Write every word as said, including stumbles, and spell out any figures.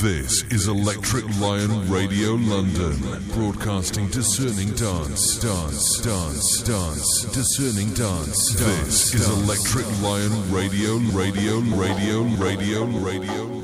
This is Electric Lion Radio London, broadcasting discerning dance, dance, dance, dance, discerning dance. This is Electric Lion Radio, Radio, Radio, Radio, Radio.